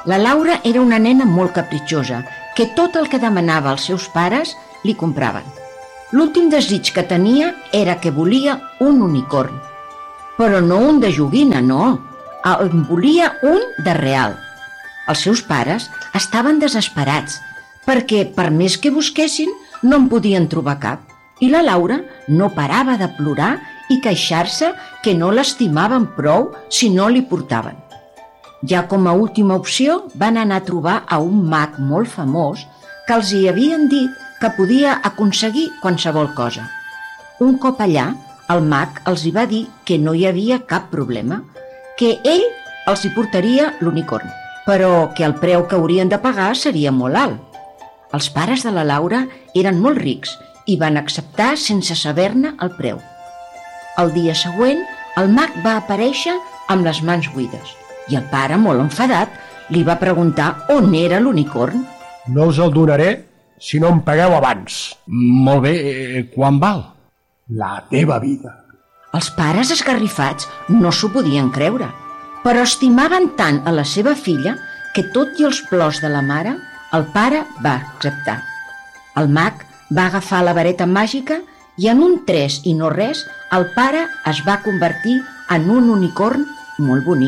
La Laura era una nena molt capritxosa, que tot el que demanava als seus pares li compraven. L'últim desig que tenia era que volia un unicorn. Però no un de joguina, no. En volia un de real. Els seus pares estaven desesperats, perquè per més que busquessin no en podien trobar cap. I la Laura no parava de plorar i queixar-se que no l'estimaven prou si no li portaven. Ja com a última opció van anar a trobar a un mag molt famós que els hi havien dit que podia aconseguir qualsevol cosa. Un cop allà, el mag els hi va dir que no hi havia cap problema, que ell els hi portaria l'unicorn, però que el preu que haurien de pagar seria molt alt. Els pares de la Laura eren molt rics i van acceptar sense saber-ne el preu. El dia següent, el mag va aparèixer amb les mans buides i el pare, molt enfadat, li va preguntar on era l'unicorn. No us el donaré si no em pagueu abans. Molt bé, quant val? La teva vida. Els pares esgarrifats no s'ho podien creure, però estimaven tant a la seva filla que tot i els plors de la mare, el pare va acceptar. El mag va agafar la vareta màgica i en un tres i no res, el pare es va convertir en un unicorn molt bonic.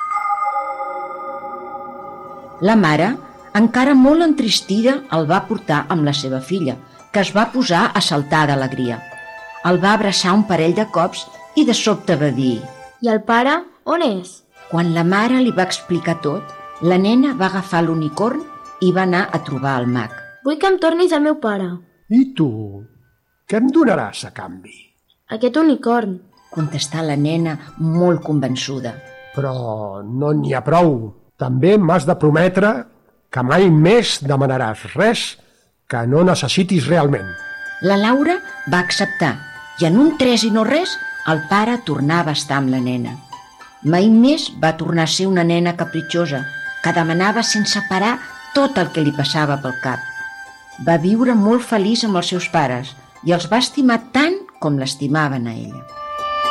La mare, encara molt entristida, el va portar amb la seva filla, que es va posar a saltar d'alegria. El va abraçar un parell de cops i de sobte va dir: I el pare, on és? Quan la mare li va explicar tot, la nena va agafar l'unicorn i va anar a trobar el mag. Vull que em tornis al meu pare. I tu? Què em donaràs a canvi? Aquest unicorn. Contestà la nena molt convençuda. Però no n'hi ha prou. També m'has de prometre que mai més demanaràs res que no necessitis realment. La Laura va acceptar i en un tres i no res el pare tornava a estar amb la nena. Mai més va tornar a ser una nena capritxosa que demanava sense parar tot el que li passava pel cap. Va viure molt feliç amb els seus pares i els va estimar tant com l'estimaven a ella.